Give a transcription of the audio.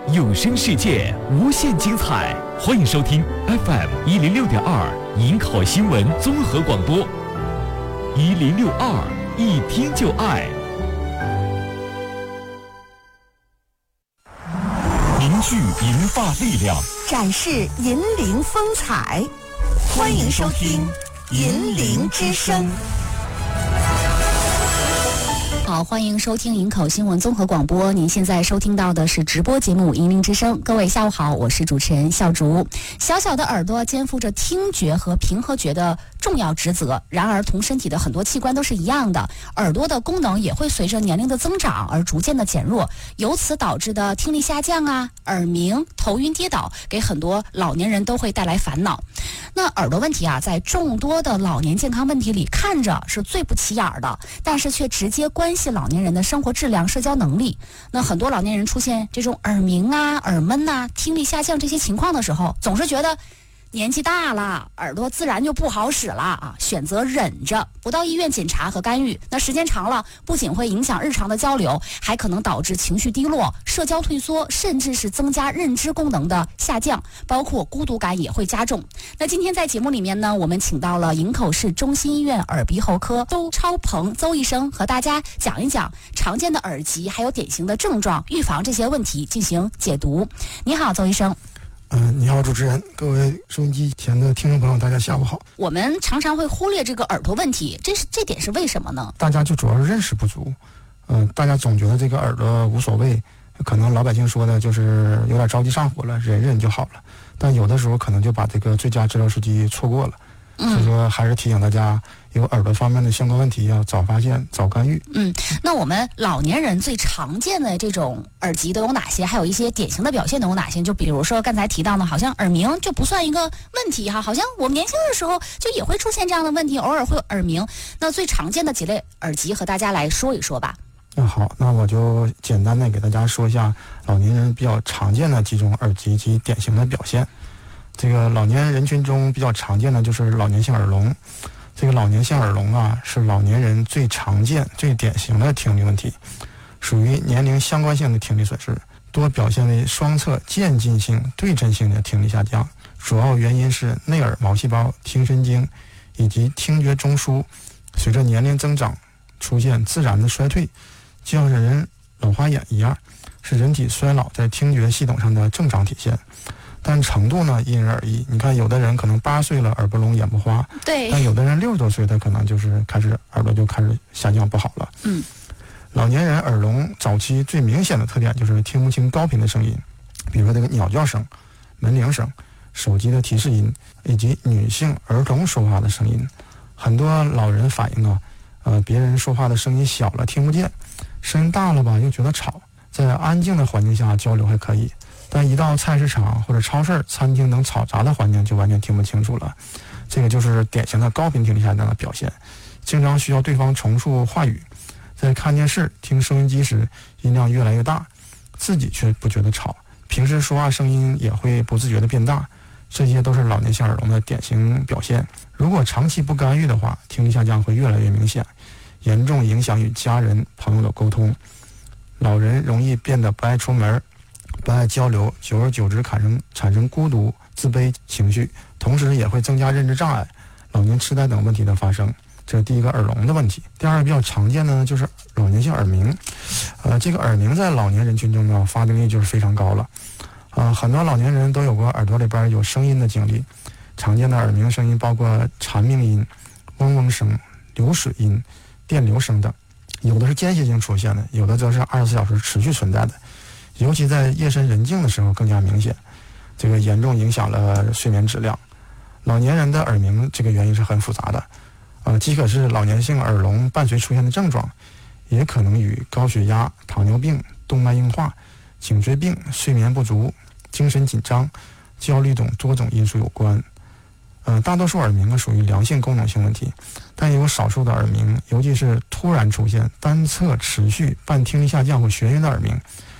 有声世界无限精彩，欢迎收听 FM106.2 营口新闻综合广播，1062一听就爱。凝聚银发力量， 展示银铃风采，欢迎收听银铃之声。 好，欢迎收听营口新闻综合广播。您现在收听到的是直播节目《银铃之声》。各位下午好，我是主持人笑竹。小小的耳朵肩负着听觉和平和觉的重要职责，然而同身体的很多器官都是一样的，耳朵的功能也会随着年龄的增长而逐渐的减弱，由此导致的听力下降啊、耳鸣、头晕跌倒，给很多老年人都会带来烦恼。那耳朵问题啊，在众多的老年健康问题里看着是最不起眼的，但是却直接关系老年人的生活质量、社交能力。那很多老年人出现这种耳鸣啊、耳闷啊、听力下降这些情况的时候，总是觉得年纪大了，耳朵自然就不好使了啊，选择忍着，不到医院检查和干预。那时间长了，不仅会影响日常的交流，还可能导致情绪低落、社交退缩，甚至是增加认知功能的下降，包括孤独感也会加重。那今天在节目里面呢，我们请到了营口市中心医院耳鼻喉科周超鹏周医生，和大家讲一讲常见的耳疾，还有典型的症状，预防这些问题进行解读。你好，周医生。 你好，主持人，各位收音机前的听众朋友，大家下午好。 我们常常会忽略这个耳朵问题，这点是为什么呢？ 大家就主要是认识不足，大家总觉得这个耳朵无所谓，可能老百姓说的就是有点着急上火了，忍忍就好了。但有的时候可能就把这个最佳治疗时机错过了。所以说还是提醒大家，有耳朵方面的相关问题要早发现、早干预。 那我们老年人最常见的这种耳疾都有哪些？还有一些典型的表现都有哪些？就比如说刚才提到呢，好像耳鸣就不算一个问题哈，好像我们年轻的时候就也会出现这样的问题，偶尔会有耳鸣。那最常见的几类耳疾和大家来说一说吧。 好，那我就简单的给大家说一下老年人比较常见的几种耳疾及典型的表现。这个老年人群中比较常见的就是老年性耳聋。这个老年性耳聋啊，是老年人最常见、最典型的听力问题，属于年龄相关性的听力损失，多表现为双侧渐进性、对称性的听力下降。主要原因是内耳毛细胞、听神经以及听觉中枢随着年龄增长出现自然的衰退，就像是人老花眼一样，是人体衰老在听觉系统上的正常体现。但程度呢因人而异，你看有的人可能8岁了耳不聋眼不花， 对， 但有的人60多岁他可能就是开始耳朵就开始下降不好了。老年人耳聋早期最明显的特点就是听不清高频的声音，比如说这个鸟叫声、门铃声、手机的提示音，以及女性儿童说话的声音。很多老人反映啊，别人说话的声音小了听不见，声音大了吧又觉得吵，在安静的环境下交流还可以，但一到菜市场或者超市、餐厅等嘈杂的环境就完全听不清楚了。这个就是典型的高频听力下降的表现，经常需要对方重述话语，在看电视、听收音机时音量越来越大，自己却不觉得吵，平时说话声音也会不自觉的变大，这些都是老年性耳聋的典型表现。如果长期不干预的话，听力下降会越来越明显，严重影响与家人、朋友的沟通。老人容易变得不爱出门、不爱交流，久而久之产生孤独、自卑情绪，同时也会增加认知障碍、老年痴呆等问题的发生。这是第一个耳聋的问题。第二个比较常见的呢，就是老年性耳鸣。这个耳鸣在老年人群中呢，发病率就是非常高了。很多老年人都有过耳朵里边有声音的经历。常见的耳鸣声音包括蝉鸣音、嗡嗡声、流水音、电流声等，有的是间歇性出现的，有的则是24小时持续存在的，尤其在夜深人静的时候更加明显，这个严重影响了睡眠质量。老年人的耳鸣这个原因是很复杂的，既可是老年性耳聋伴随出现的症状，也可能与高血压、糖尿病、动脉硬化、颈椎病、睡眠不足、精神紧张、焦虑等多种因素有关。大多数耳鸣属于良性功能性问题，但也有少数的耳鸣，尤其是突然出现、单侧持续伴听力下降或眩晕的耳鸣，